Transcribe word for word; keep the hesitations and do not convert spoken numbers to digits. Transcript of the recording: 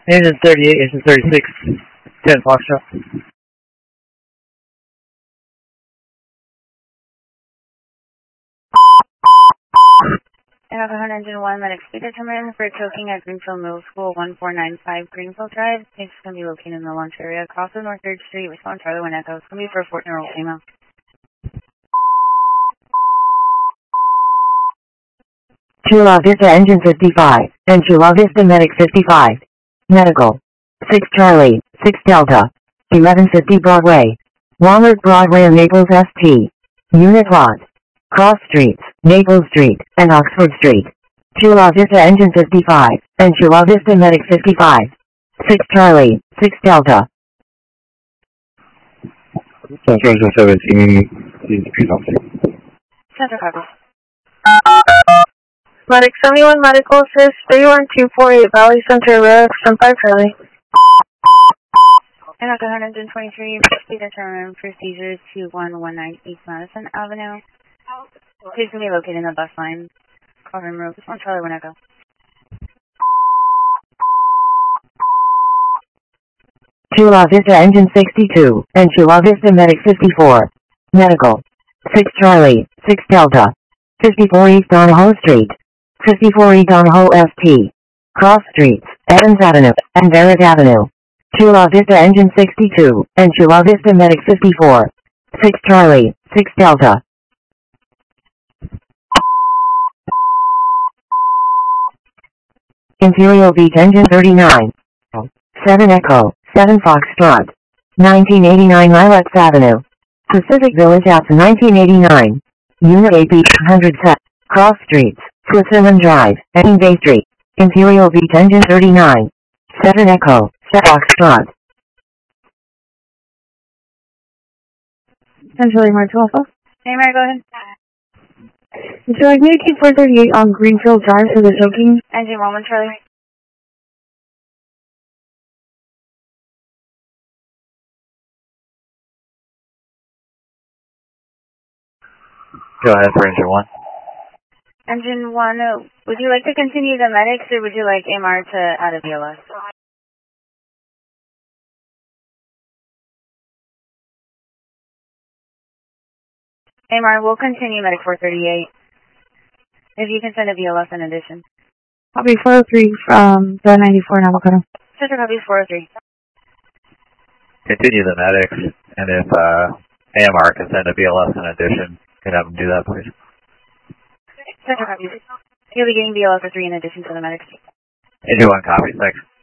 Engine thirty-eight, engine thirty-six, ten Foxtrot. Alcohol Engine one, medic speed determinant for choking at Greenfield Middle School, one four nine five Greenfield Drive. It's going to be located in the launch area across the North third Street. Respond Charlie one Echo. It's going to be for a fourteen-year-old female. Chula Vista Engine fifty-five, and Chula Vista Medic fifty-five. Medical. six Charlie, six Delta. eleven fifty Broadway. Walmart Broadway and Naples S T. Unit lot. Cross Streets, Naples Street, and Oxford Street. Chula Vista Engine fifty-five, and Chula Vista Medic fifty-five. six Charlie, six Delta. Central seventeen, please officer. Center copy. Medic seventy-one Medical Assist, three one two four eight Valley Center, Red, five Charlie. And Alcohol Engine twenty-three, speed determinant procedure two one one nine East Madison Avenue. Please can be located in the bus line. Covering room. Respond Charlie one Echo. Chula Vista Engine sixty-two, and Chula Vista Medic fifty-four. Medical. six Charlie, six Delta. fifty-four East Donahoe Street. fifty-four East Donahoe S T. Cross Streets, Evans Avenue, and Barrett Avenue. Chula Vista Engine sixty-two, and Chula Vista Medic fifty-four. six Charlie, six Delta. Imperial Beach Engine thirty-nine. seven Echo, seven Foxtrot. nineteen eighty-nine Lilacs Avenue. Pacific Village Apps nineteen eighty-nine. Unit A B one hundred set. Cross Streets, Switzerland Drive, Epping Bay Street. Imperial Beach Engine thirty-nine. seven Echo, seven Foxtrot. Centrally March Alpha. Hey, Mary, go ahead. Would you like me to keep four thirty-eight on Greenfield Drive for the choking? Engine one, Charlie. Go ahead for engine one. Engine one, uh, would you like to continue the medics or would you like M R to add a V L S? M R, we'll continue medic four thirty-eight. If you can send a V L S in addition. Copy four oh three from the ninety-four Navajo. Sister copy four oh three. Continue the medics, and if uh, A M R can send a V L S in addition, can have them do that, please. Sister copy. You'll be getting V L S for three in addition to the medics. Engine one copy, thanks.